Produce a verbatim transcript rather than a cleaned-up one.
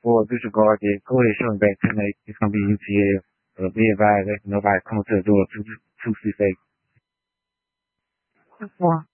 or disregard that. Go ahead, show me back tonight. It's gonna be U T L. Uh, be advised that nobody come to the door too too too safe. Four.